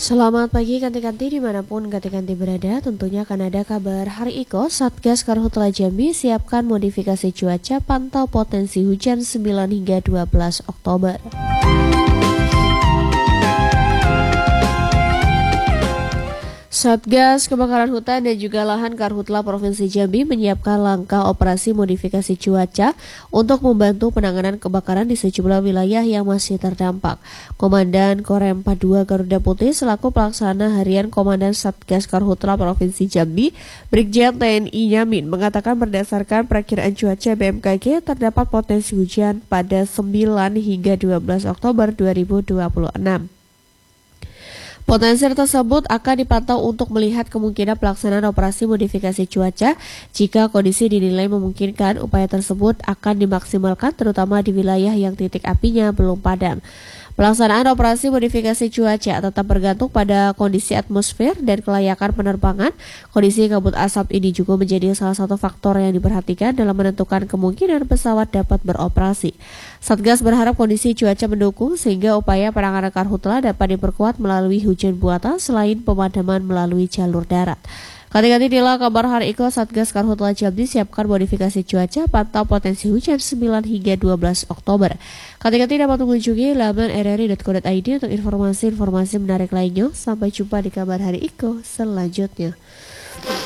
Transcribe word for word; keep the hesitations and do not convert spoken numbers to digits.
Selamat pagi Kanti-Kanti dimanapun Kanti-Kanti berada. Tentunya akan ada kabar Hari Iko. Satgas Karhutla Jambi siapkan modifikasi cuaca, pantau potensi hujan sembilan hingga dua belas Oktober. Satgas Kebakaran Hutan dan juga Lahan Karhutla Provinsi Jambi menyiapkan langkah operasi modifikasi cuaca untuk membantu penanganan kebakaran di sejumlah wilayah yang masih terdampak. Komandan Korem empat puluh dua Garuda Putih selaku pelaksana harian Komandan Satgas Karhutla Provinsi Jambi, Brigjen T N I Nyamin, mengatakan berdasarkan perakiraan cuaca B M K G terdapat potensi hujan pada sembilan hingga dua belas Oktober dua ribu dua puluh enam. Potensi tersebut akan dipantau untuk melihat kemungkinan pelaksanaan operasi modifikasi cuaca. Jika kondisi dinilai memungkinkan, upaya tersebut akan dimaksimalkan terutama di wilayah yang titik apinya belum padam. Pelaksanaan operasi modifikasi cuaca tetap bergantung pada kondisi atmosfer dan kelayakan penerbangan. Kondisi kabut asap ini juga menjadi salah satu faktor yang diperhatikan dalam menentukan kemungkinan pesawat dapat beroperasi. Satgas berharap kondisi cuaca mendukung sehingga upaya penanganan karhutla dapat diperkuat melalui hujan buatan selain pemadaman melalui jalur darat. Kali-kali inilah kabar Hari Iko. Satgas Karhutla Jambi siapkan modifikasi cuaca, pantau potensi hujan sembilan hingga dua belas Oktober. Kali-kali dapat mengunjungi laman r r i dot co dot i d untuk informasi-informasi menarik lainnya. Sampai jumpa di kabar Hari Iko selanjutnya.